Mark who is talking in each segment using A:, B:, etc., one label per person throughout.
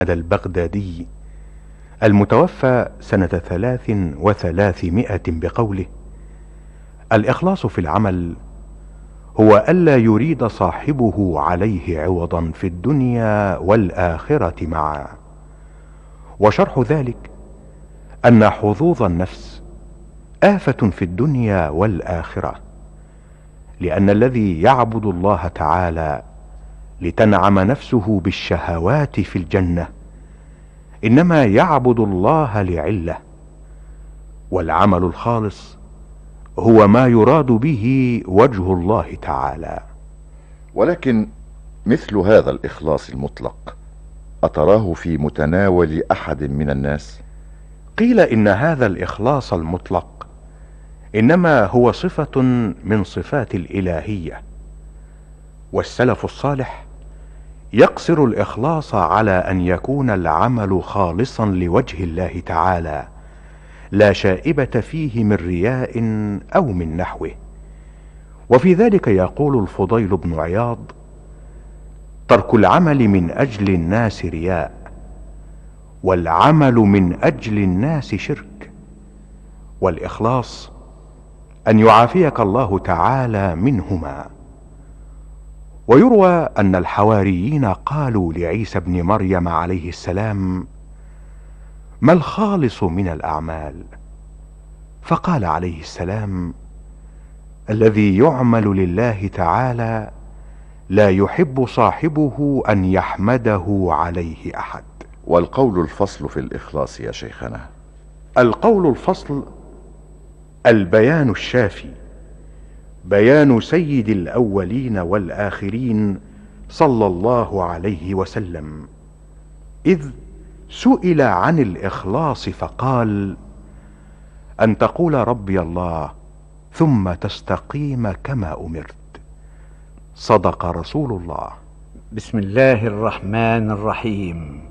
A: البغدادي المتوفى سنة 3300 بقوله: الإخلاص في العمل هو ألا يريد صاحبه عليه عوضا في الدنيا والآخرة معا. وشرح ذلك أن حظوظ النفس آفة في الدنيا والآخرة، لأن الذي يعبد الله تعالى لتنعم نفسه بالشهوات في الجنة إنما يعبد الله لعلة، والعمل الخالص هو ما يراد به وجه الله تعالى.
B: ولكن مثل هذا الإخلاص المطلق أتراه في متناول أحد من الناس؟
A: قيل إن هذا الإخلاص المطلق إنما هو صفة من صفات الإلهية، والسلف الصالح يقصر الإخلاص على أن يكون العمل خالصا لوجه الله تعالى، لا شائبة فيه من رياء أو من نحوه. وفي ذلك يقول الفضيل بن عياض: ترك العمل من أجل الناس رياء، والعمل من أجل الناس شرك، والإخلاص أن يعافيك الله تعالى منهما. ويروى أن الحواريين قالوا لعيسى بن مريم عليه السلام: ما الخالص من الأعمال؟ فقال عليه السلام: الذي يعمل لله تعالى لا يحب صاحبه أن يحمده عليه أحد.
B: والقول الفصل في الإخلاص يا شيخنا؟
A: القول الفصل البيان الشافي، بيان سيد الأولين والآخرين صلى الله عليه وسلم، إذ سئل عن الإخلاص فقال: أن تقول ربي الله ثم تستقيم كما أمرت. صدق رسول الله.
C: بسم الله الرحمن الرحيم.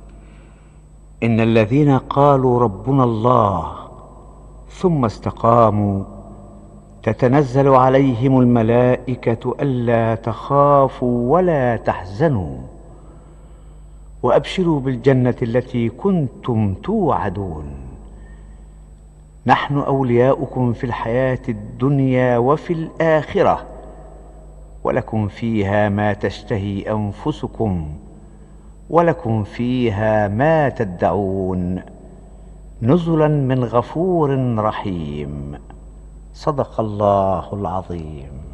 C: إن الذين قالوا ربنا الله ثم استقاموا تتنزل عليهم الملائكة ألا تخافوا ولا تحزنوا وأبشروا بالجنة التي كنتم توعدون، نحن أولياؤكم في الحياة الدنيا وفي الآخرة، ولكم فيها ما تشتهي أنفسكم ولكم فيها ما تدعون، نزلا من غفور رحيم. صدق الله العظيم.